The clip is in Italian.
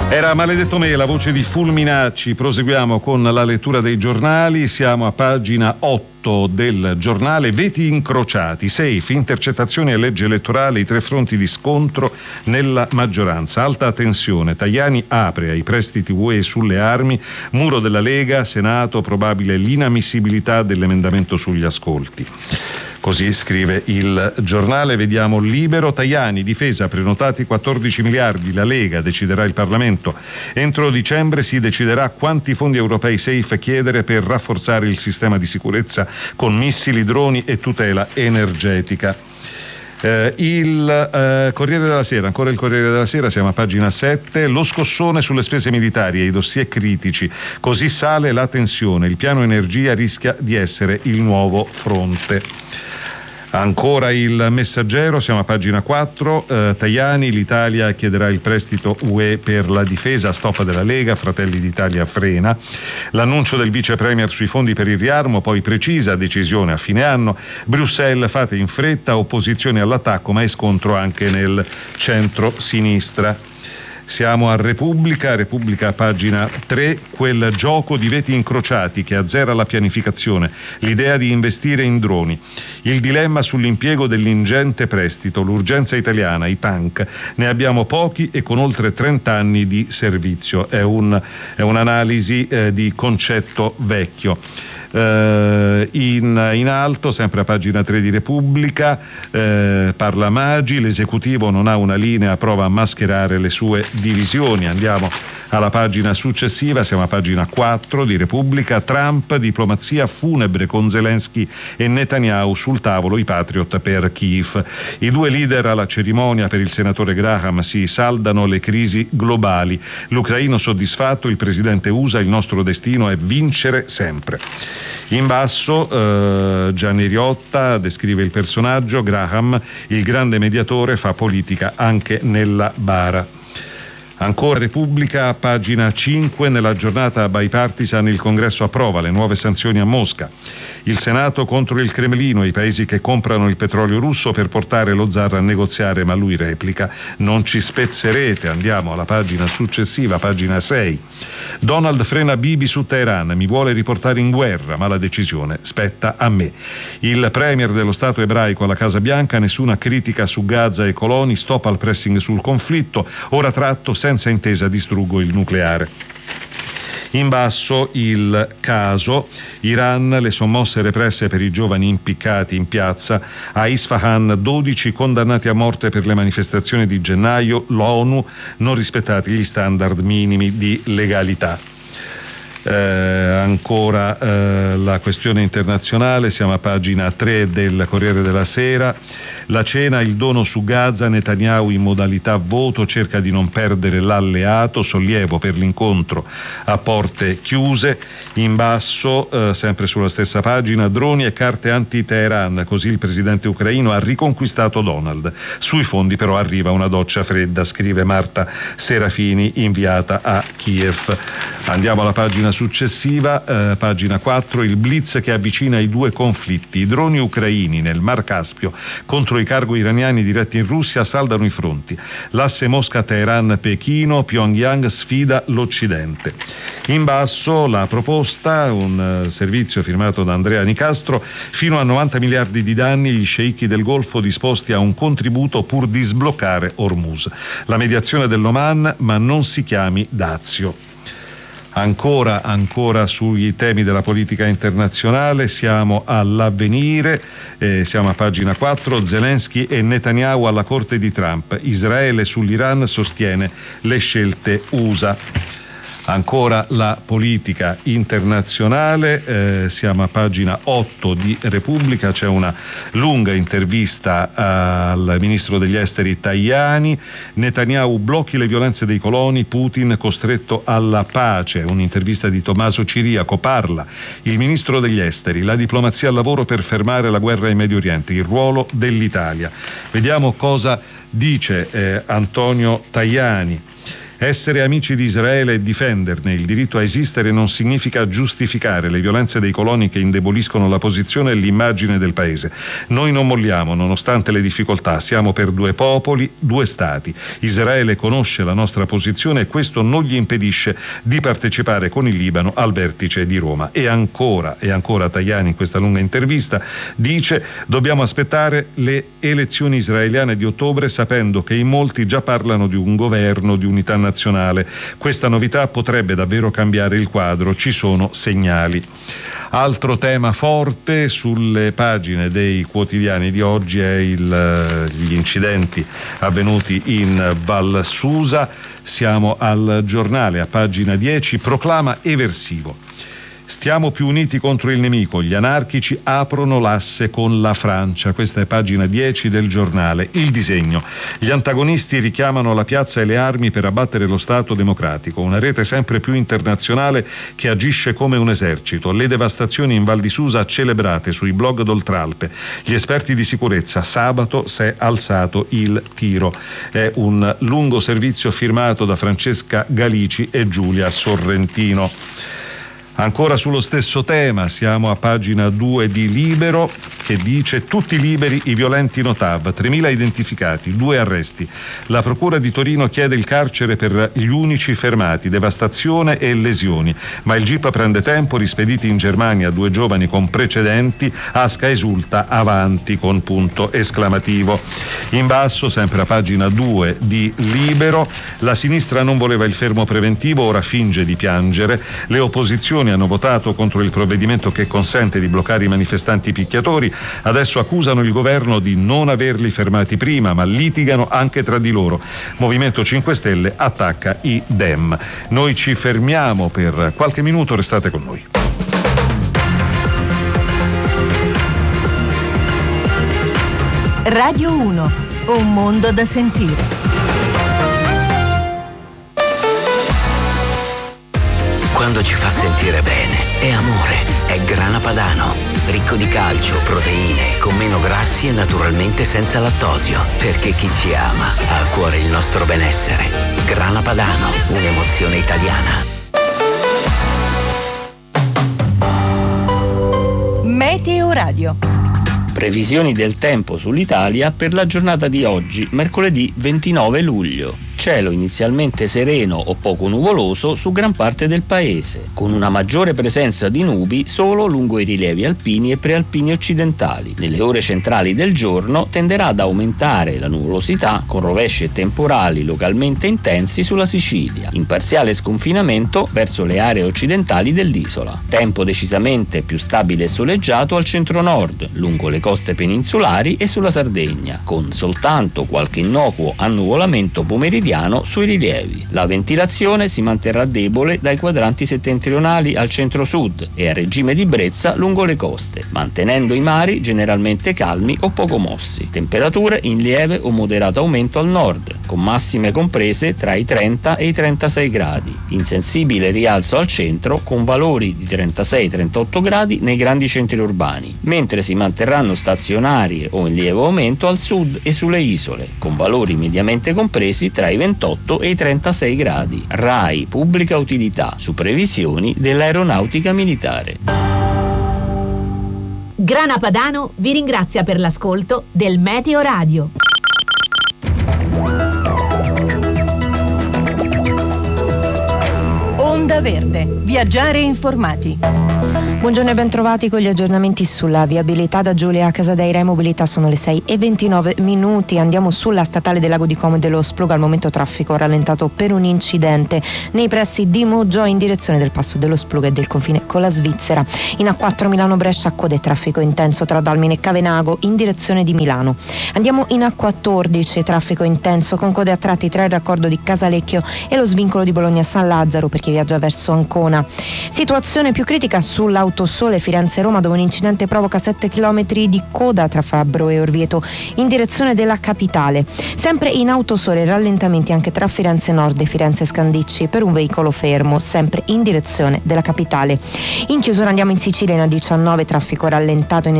Era Maledetto me, la voce di Fulminacci. Proseguiamo con la lettura dei giornali. Siamo a pagina 8 del giornale. Veti incrociati, safe, intercettazioni e legge elettorale, i tre fronti di scontro nella maggioranza. Alta tensione, Tajani apre ai prestiti UE sulle armi, muro della Lega, Senato, probabile l'inammissibilità dell'emendamento sugli ascolti. Così scrive il giornale. Vediamo Libero. Tajani, difesa, prenotati 14 miliardi, la Lega, deciderà il Parlamento. Entro dicembre si deciderà quanti fondi europei safe chiedere per rafforzare il sistema di sicurezza con missili, droni e tutela energetica. Il Corriere della Sera, ancora il Corriere della Sera, siamo a pagina 7, lo scossone sulle spese militari e i dossier critici, così sale la tensione, il piano energia rischia di essere il nuovo fronte. Ancora il Messaggero, siamo a pagina 4, Tajani, l'Italia chiederà il prestito UE per la difesa, stop della Lega, Fratelli d'Italia frena. L'annuncio del vice premier sui fondi per il riarmo, poi precisa, decisione a fine anno. Bruxelles, fate in fretta, opposizione all'attacco, ma è scontro anche nel centro-sinistra. Siamo a Repubblica, pagina 3, quel gioco di veti incrociati che azzera la pianificazione, l'idea di investire in droni, il dilemma sull'impiego dell'ingente prestito, l'urgenza italiana, i tank, ne abbiamo pochi e con oltre 30 anni di servizio, è un'analisi di concetto vecchio. In alto, sempre a pagina 3 di Repubblica, parla Maggi, l'esecutivo non ha una linea, prova a mascherare le sue divisioni. Andiamo alla pagina successiva, siamo a pagina 4 di Repubblica. Trump, diplomazia funebre con Zelensky e Netanyahu sul tavolo, i Patriot per Kiev. I due leader alla cerimonia per il senatore Graham si saldano le crisi globali. L'ucraino soddisfatto, il presidente USA, il nostro destino è vincere sempre. In basso Gianni Riotta descrive il personaggio, Graham, il grande mediatore, fa politica anche nella bara. Ancora Repubblica, pagina 5, nella giornata bipartisan il Congresso approva le nuove sanzioni a Mosca. Il Senato contro il Cremlino e i paesi che comprano il petrolio russo per portare lo zar a negoziare, ma lui replica: non ci spezzerete. Andiamo alla pagina successiva, pagina 6. Donald frena Bibi su Teheran, mi vuole riportare in guerra, ma la decisione spetta a me. Il premier dello Stato ebraico alla Casa Bianca, nessuna critica su Gaza e coloni, stop al pressing sul conflitto, ora tratto, senza intesa distruggo il nucleare. In basso il caso, Iran, le sommosse represse per i giovani impiccati in piazza, a Isfahan 12 condannati a morte per le manifestazioni di gennaio, l'ONU, non rispettati gli standard minimi di legalità. Ancora la questione internazionale, siamo a pagina 3 del Corriere della Sera. La cena, il dono su Gaza, Netanyahu in modalità voto, cerca di non perdere l'alleato, sollievo per l'incontro a porte chiuse. In basso, sempre sulla stessa pagina, droni e carte anti-Teheran, così il presidente ucraino ha riconquistato Donald. Sui fondi però arriva una doccia fredda, scrive Marta Serafini, inviata a Kiev. Andiamo alla pagina successiva, pagina 4, il blitz che avvicina i due conflitti. I droni ucraini nel Mar Caspio contro i cargo iraniani diretti in Russia saldano i fronti. L'asse Mosca-Teheran-Pechino, Pyongyang sfida l'Occidente. In basso la proposta, un servizio firmato da Andrea Nicastro, fino a 90 miliardi di danni, gli sceicchi del Golfo disposti a un contributo pur di sbloccare Hormuz. La mediazione dell'Oman, ma non si chiami Dazio. Ancora sui temi della politica internazionale, siamo all'Avvenire, siamo a pagina 4, Zelensky e Netanyahu alla corte di Trump, Israele sull'Iran sostiene le scelte USA. Ancora la politica internazionale, siamo a pagina 8 di Repubblica, c'è una lunga intervista al ministro degli esteri Tajani. Netanyahu blocchi le violenze dei coloni, Putin costretto alla pace, un'intervista di Tommaso Ciriaco. Parla il ministro degli esteri, la diplomazia al lavoro per fermare la guerra in Medio Oriente, il ruolo dell'Italia. Vediamo cosa dice Antonio Tajani. Essere amici di Israele e difenderne il diritto a esistere non significa giustificare le violenze dei coloni che indeboliscono la posizione e l'immagine del paese. Noi non molliamo nonostante le difficoltà, siamo per due popoli, due stati. Israele conosce la nostra posizione e questo non gli impedisce di partecipare con il Libano al vertice di Roma. E ancora Tajani in questa lunga intervista dice: dobbiamo aspettare le elezioni israeliane di ottobre sapendo che in molti già parlano di un governo di unità nazionale. Questa novità potrebbe davvero cambiare il quadro, ci sono segnali. Altro tema forte sulle pagine dei quotidiani di oggi è gli incidenti avvenuti in Val Susa. Siamo al Giornale, a pagina 10, proclama eversivo. Stiamo più uniti contro il nemico, gli anarchici aprono l'asse con la Francia. Questa è pagina 10 del Giornale. Il disegno: gli antagonisti richiamano la piazza e le armi per abbattere lo Stato democratico, una rete sempre più internazionale che agisce come un esercito. Le devastazioni in Val di Susa celebrate sui blog d'Oltralpe. Gli esperti di sicurezza: sabato si è alzato il tiro. È un lungo servizio firmato da Francesca Galici e Giulia Sorrentino. Ancora sullo stesso tema, siamo a pagina 2 di Libero, che dice: tutti liberi i violenti Notav, 3.000 identificati, 2 arresti. La procura di Torino chiede il carcere per gli unici fermati, devastazione e lesioni, ma il GIP prende tempo, rispediti in Germania 2 giovani con precedenti, Asca esulta, avanti con punto esclamativo. In basso, sempre a pagina 2 di Libero, la sinistra non voleva il fermo preventivo, ora finge di piangere, le opposizioni hanno votato contro il provvedimento che consente di bloccare i manifestanti picchiatori, adesso accusano il governo di non averli fermati prima, ma litigano anche tra di loro. Movimento 5 Stelle attacca i Dem. Noi ci fermiamo per qualche minuto, restate con noi. Radio 1, un mondo da sentire. Quando ci fa sentire bene, è amore, è Grana Padano, ricco di calcio, proteine, con meno grassi e naturalmente senza lattosio, perché chi ci ama ha a cuore il nostro benessere. Grana Padano, un'emozione italiana. Meteo Radio. Previsioni del tempo sull'Italia per la giornata di oggi, mercoledì 29 luglio. Cielo inizialmente sereno o poco nuvoloso su gran parte del paese, con una maggiore presenza di nubi solo lungo i rilievi alpini e prealpini occidentali. Nelle ore centrali del giorno tenderà ad aumentare la nuvolosità con rovesci e temporali localmente intensi sulla Sicilia, in parziale sconfinamento verso le aree occidentali dell'isola. Tempo decisamente più stabile e soleggiato al centro-nord, lungo le coste peninsulari e sulla Sardegna, con soltanto qualche innocuo annuvolamento pomeridiano sui rilievi. La ventilazione si manterrà debole dai quadranti settentrionali al centro-sud e a regime di brezza lungo le coste, mantenendo i mari generalmente calmi o poco mossi. Temperature in lieve o moderato aumento al nord, con massime comprese tra i 30 e i 36 gradi. Insensibile rialzo al centro, con valori di 36-38 gradi nei grandi centri urbani, mentre si manterranno stazionarie o in lieve aumento al sud e sulle isole, con valori mediamente compresi tra i 28 e i 36 gradi. RAI Pubblica Utilità, su previsioni dell'Aeronautica Militare. Grana Padano vi ringrazia per l'ascolto del Meteo Radio. Onda Verde, viaggiare informati. Buongiorno e bentrovati con gli aggiornamenti sulla viabilità da Giulia Casadeira e Mobilità. Sono le 6:29. Andiamo sulla statale del Lago di Como e dello Spluga. Al momento traffico rallentato per un incidente nei pressi di Moggio in direzione del passo dello Spluga e del confine con la Svizzera. In A4 Milano-Brescia code traffico intenso tra Dalmine e Cavenago in direzione di Milano. Andiamo in A14, traffico intenso con code a tratti tra il raccordo di Casalecchio e lo svincolo di Bologna-San Lazzaro per chi viaggia verso Ancona. Situazione più critica sull'autosole Firenze-Roma, dove un incidente provoca 7 km di coda tra Fabbro e Orvieto in direzione della capitale. Sempre in autosole rallentamenti anche tra Firenze Nord e Firenze Scandicci per un veicolo fermo, sempre in direzione della capitale. In chiusura andiamo in Sicilia in A19, traffico rallentato in